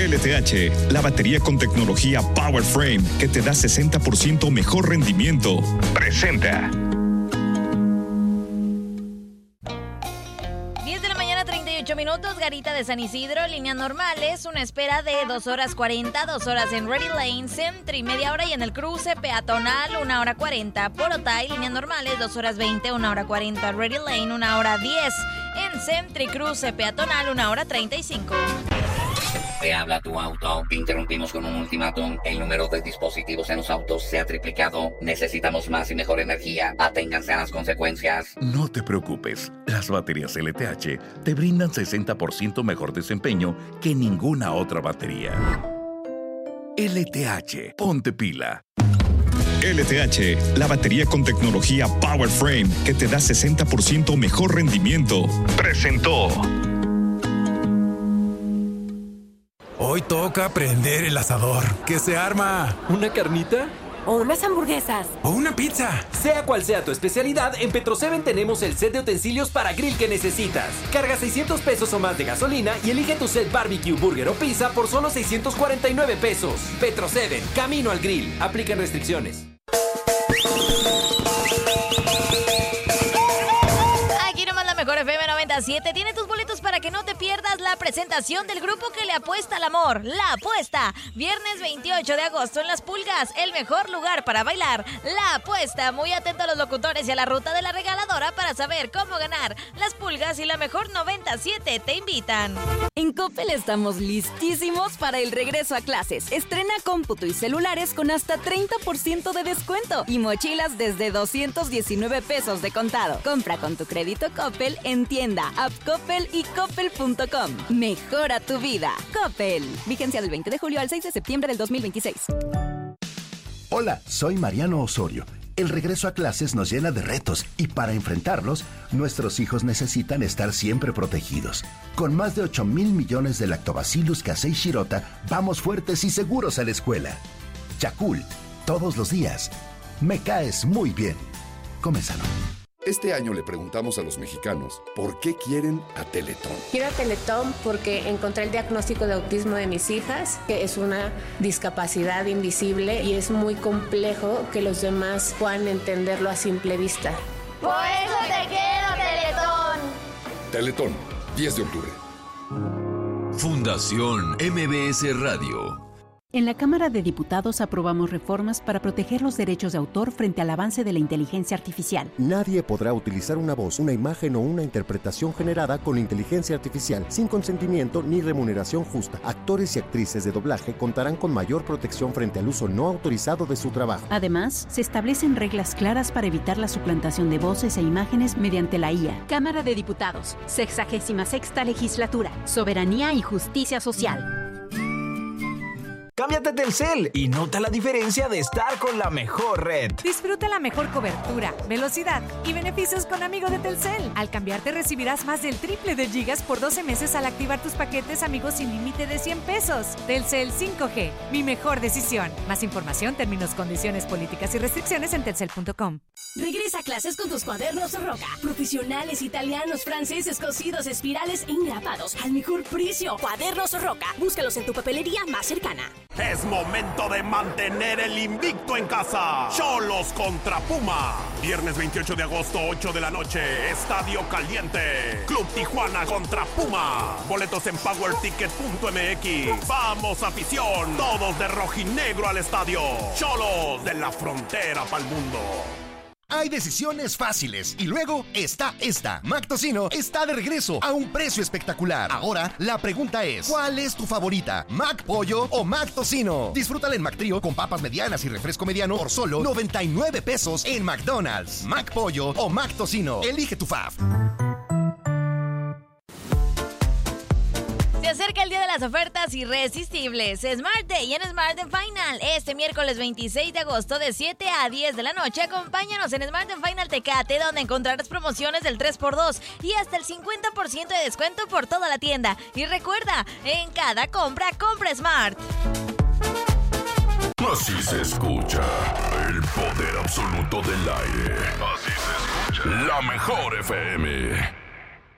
LTH, la batería con tecnología Power Frame que te da 60% mejor rendimiento. Presenta. 10 de la mañana, 38 minutos, Garita de San Isidro, líneas normales, una espera de 2 horas 40, 2 horas en Ready Lane, Sentry, media hora y en el cruce peatonal, 1 hora 40, por Otay, líneas normales, 2 horas 20, 1 hora 40, Ready Lane, 1 hora 10, en Sentry, cruce peatonal, 1 hora 35. Te habla tu auto. Interrumpimos con un ultimátum. El número de dispositivos en los autos se ha triplicado. Necesitamos más y mejor energía. Aténganse a las consecuencias. No te preocupes. Las baterías LTH te brindan 60% mejor desempeño que ninguna otra batería. LTH. Ponte pila. LTH, la batería con tecnología Power Frame que te da 60% mejor rendimiento. Presentó. Hoy toca prender el asador. ¿Qué se arma? ¿Una carnita? O unas hamburguesas. ¿O una pizza? Sea cual sea tu especialidad, en Petro-7 tenemos el set de utensilios para grill que necesitas. Carga 600 pesos o más de gasolina y elige tu set barbecue, burger o pizza por solo 649 pesos. Petro-7, camino al grill. Aplican restricciones. Mejor FM 97 tiene tus boletos para que no te pierdas la presentación del grupo que le apuesta al amor, La Apuesta. Viernes 28 de agosto en Las Pulgas, el mejor lugar para bailar, La Apuesta. Muy atento a los locutores y a la ruta de la regaladora para saber cómo ganar. Las Pulgas y la mejor 97 te invitan. En Coppel estamos listísimos para el regreso a clases. Estrena cómputo y celulares con hasta 30% de descuento y mochilas desde 219 pesos de contado. Compra con tu crédito Coppel en tienda, app Coppel y coppel.com. Mejora tu vida. Coppel. Vigencia del 20 de julio al 6 de septiembre del 2026. Hola, soy Mariano Osorio. El regreso a clases nos llena de retos y para enfrentarlos, nuestros hijos necesitan estar siempre protegidos. Con más de 8,000 millones de Lactobacillus casei shirota, vamos fuertes y seguros a la escuela. Yakult, todos los días. Me caes muy bien. Come sano. Este año le preguntamos a los mexicanos por qué quieren a Teletón. Quiero a Teletón porque encontré el diagnóstico de autismo de mis hijas, que es una discapacidad invisible y es muy complejo que los demás puedan entenderlo a simple vista. Por eso te quiero, Teletón. Teletón, 10 de octubre. Fundación MBS Radio. En la Cámara de Diputados aprobamos reformas para proteger los derechos de autor frente al avance de la inteligencia artificial. Nadie podrá utilizar una voz, una imagen o una interpretación generada con inteligencia artificial sin consentimiento ni remuneración justa. Actores y actrices de doblaje contarán con mayor protección frente al uso no autorizado de su trabajo. Además, se establecen reglas claras para evitar la suplantación de voces e imágenes mediante la IA. Cámara de Diputados, 66ª Legislatura, Soberanía y Justicia Social. Cámbiate a Telcel y nota la diferencia de estar con la mejor red. Disfruta la mejor cobertura, velocidad y beneficios con Amigo de Telcel. Al cambiarte recibirás más del triple de gigas por 12 meses al activar tus paquetes Amigos sin límite de 100 pesos. Telcel 5G, mi mejor decisión. Más información, términos, condiciones, políticas y restricciones en telcel.com. Regresa a clases con tus cuadernos Roca. Profesionales, italianos, franceses, cosidos, espirales e engrapados. Al mejor precio. Cuadernos Roca. Búscalos en tu papelería más cercana. Es momento de mantener el invicto en casa. Xolos contra Puma. Viernes 28 de agosto, 8 de la noche. Estadio Caliente. Club Tijuana contra Puma. Boletos en powerticket.mx. Vamos, afición. Todos de rojinegro al estadio. Xolos de la frontera pa'l mundo. Hay decisiones fáciles y luego está esta. Mac Tocino está de regreso a un precio espectacular. Ahora la pregunta es, ¿cuál es tu favorita? ¿Mac Pollo o Mac Tocino? Disfrútala en Mac Trío con papas medianas y refresco mediano por solo 99 pesos en McDonald's. Mac Pollo o Mac Tocino. Elige tu fave. Se acerca el día de las ofertas irresistibles. Smart Day en Smart Final. Este miércoles 26 de agosto de 7 a 10 de la noche. Acompáñanos en Smart Final Tecate, donde encontrarás promociones del 3x2 y hasta el 50% de descuento por toda la tienda. Y recuerda, en cada compra, compra Smart. Así se escucha el poder absoluto del aire. Así se escucha la mejor FM.